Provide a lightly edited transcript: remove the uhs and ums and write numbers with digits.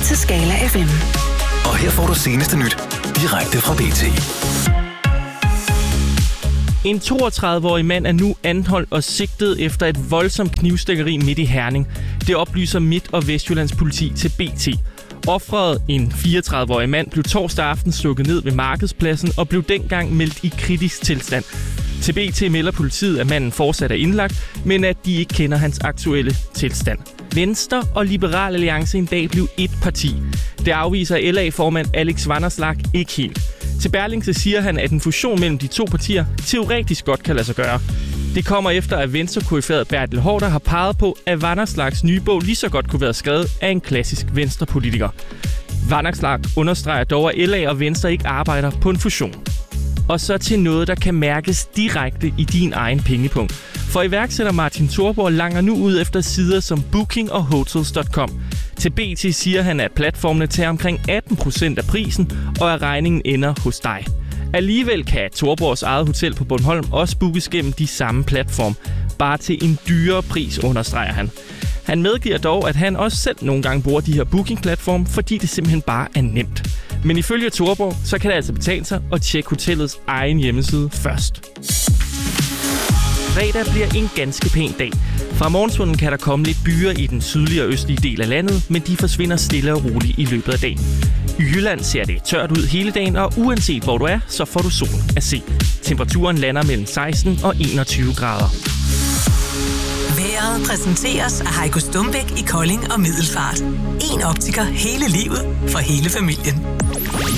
til Skala FM. Og her får du seneste nyt direkte fra BT. En 32-årig mand er nu anholdt og sigtet efter et voldsomt knivstikkeri midt i Herning. Det oplyser Midt- og Vestjyllands politi til BT. Offeret, en 34-årig mand, blev torsdag aften slukket ned ved Markedspladsen og blev dengang meldt i kritisk tilstand. Til BT melder politiet, at manden fortsat er indlagt, men at de ikke kender hans aktuelle tilstand. Venstre og Liberal Alliance en dag blev et parti. Det afviser LA-formand Alex Vanopslagh ikke helt. Til Berlingske siger han, at en fusion mellem de to partier teoretisk godt kan lade sig gøre. Det kommer efter, at Venstre-koryfæret Bertel Haarder har peget på, at Vanopslaghs nye bog lige så godt kunne være skrevet af en klassisk venstrepolitiker. Vanopslagh understreger dog, at LA og Venstre ikke arbejder på en fusion. Og så til noget, der kan mærkes direkte i din egen pengepunkt. For iværksætter Martin Thorborg langer nu ud efter sider som Booking og Hotels.com. Til BT siger han, at platformene tager omkring 18% af prisen, og at regningen ender hos dig. Alligevel kan Thorborgs eget hotel på Bornholm også bookes gennem de samme platform. Bare til en dyrere pris, understreger han. Han medgiver dog, at han også selv nogle gange bruger de her booking-platform, fordi det simpelthen bare er nemt. Men ifølge Thorborg, så kan det altså betale sig at tjekke hotellets egen hjemmeside først. Fredag bliver en ganske pæn dag. Fra morgenstunden kan der komme lidt byer i den sydlige og østlige del af landet, men de forsvinder stille og roligt i løbet af dagen. I Jylland ser det tørt ud hele dagen, og uanset hvor du er, så får du solen at se. Temperaturen lander mellem 16 og 21 grader. Vejret præsenteres af Heiko Stumbæk i Kolding og Middelfart. En optiker hele livet for hele familien.